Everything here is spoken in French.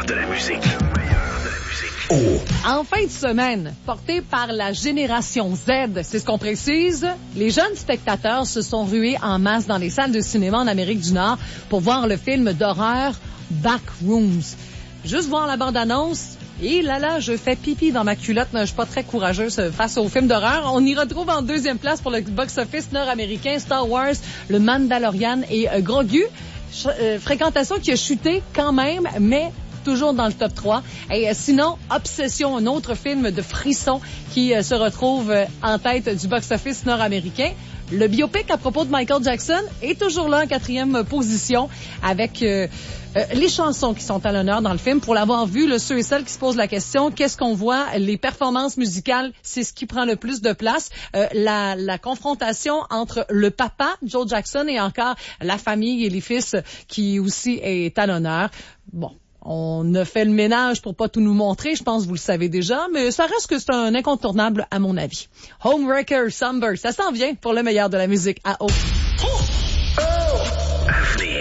meilleur de la musique. En fin de semaine, porté par la génération Z, c'est ce qu'on précise, les jeunes spectateurs se sont rués en masse dans les salles de cinéma en Amérique du Nord pour voir le film d'horreur Backrooms. Juste voir la bande-annonce, et là, je fais pipi dans ma culotte. Je suis pas très courageuse face au film d'horreur. On y retrouve en deuxième place pour le box-office nord-américain Star Wars, le Mandalorian et Grogu. Fréquentation qui a chuté quand même, mais toujours dans le top 3. Et sinon, Obsession, un autre film de frisson qui se retrouve en tête du box-office nord-américain. Le biopic à propos de Michael Jackson est toujours là en 4e position avec les chansons qui sont à l'honneur dans le film. Pour l'avoir vu, ceux et celles qui se posent la question, qu'est-ce qu'on voit? Les performances musicales, c'est ce qui prend le plus de place. La confrontation entre le papa, Joe Jackson, et encore la famille et les fils qui aussi est à l'honneur. Bon. On a fait le ménage pour pas tout nous montrer, je pense que vous le savez déjà, mais ça reste que c'est un incontournable à mon avis. Homewrecker, Somber, ça s'en vient pour le meilleur de la musique à haut. Avenir.